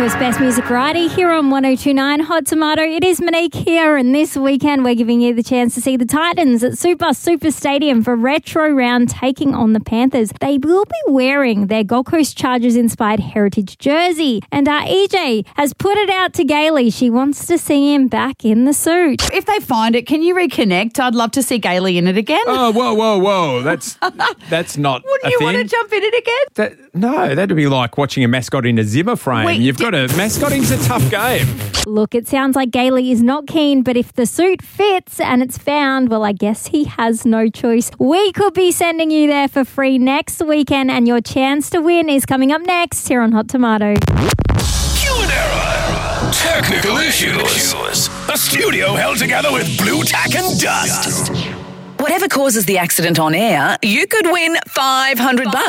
Coast Best Music Variety here on 102.9 Hot Tomato. It is Monique here, and this weekend we're giving you the chance to see the Titans at Super Stadium for Retro Round taking on the Panthers. They will be wearing their Gold Coast Chargers-inspired heritage jersey, and our EJ has put it out to Gailey. She wants to see him back in the suit. If they find it, can you reconnect? I'd love to see Gailey in it again. Oh, whoa. That's not Wouldn't a you thing. want to jump in it again? No, that'd be like watching a mascot in a Zimmer frame. Mascoting's a tough game. Look, it sounds like Gailey is not keen, but if the suit fits and it's found, well, I guess he has no choice. We could be sending you there for free next weekend, and your chance to win is coming up next here on Hot Tomato. Q&A. Technical issues. A studio held together with blue tack and dust. Whatever causes the accident on air, you could win $500.